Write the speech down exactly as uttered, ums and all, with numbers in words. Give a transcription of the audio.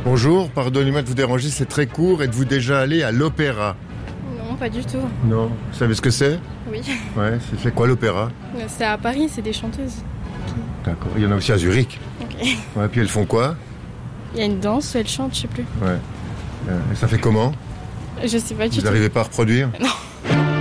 Bonjour, pardonnez-moi de vous déranger, c'est très court. Êtes-vous déjà allé à l'opéra? Non, pas du tout. Non. Vous savez ce que c'est? Oui. Ouais, c'est, c'est quoi l'opéra? C'est à Paris, c'est des chanteuses. D'accord. Il y en a aussi à Zurich. Ok. Ouais, puis elles font quoi? Il y a une danse où elles chantent, je sais plus. Ouais. Euh, et ça fait comment? Je sais pas du Vous tout. n'arrivez pas à reproduire? Non.